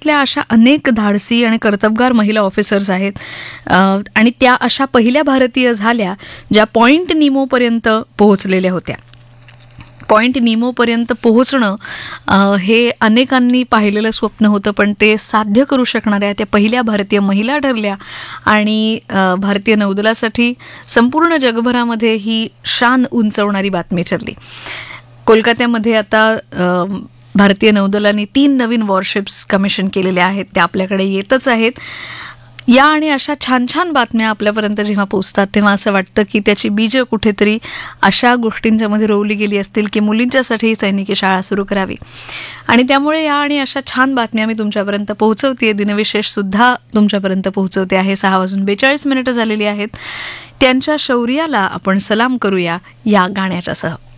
भारतातल्या अशा अनेक धाडसी आणि कर्तबगार महिला ऑफिसर्स आहेत आणि त्या अशा पहिल्या भारतीय झाल्या ज्या पॉइंट निमोपर्यंत पोहोचलेल्या होत्या. पॉइंट निमोपर्यंत पोहोचणं हे अनेकांनी पाहिलेलं स्वप्न होतं, पण ते साध्य करू शकणाऱ्या त्या पहिल्या भारतीय महिला ठरल्या आणि भारतीय नौदलासाठी संपूर्ण जगभरामध्ये ही शान उंचवणारी बातमी ठरली. कोलकात्यामध्ये आता भारतीय नौदलाने 3 नवीन वॉरशिप्स कमिशन केलेल्या आहेत, त्या आपल्याकडे येतच आहेत. या आणि अशा छान छान बातम्या आपल्यापर्यंत जेव्हा पोचतात तेव्हा असं वाटतं की त्याची बीजं कुठेतरी अशा गोष्टींच्यामध्ये रोवली गेली असतील की मुलींच्यासाठी सैनिकी शाळा सुरू करावी. आणि त्यामुळे या आणि अशा छान बातम्या मी तुमच्यापर्यंत पोहोचवते. दिनविशेषसुद्धा तुमच्यापर्यंत पोहोचवते आहे. 6:42 झालेली आहेत. त्यांच्या शौर्याला आपण सलाम करूया या गाण्याच्या सह.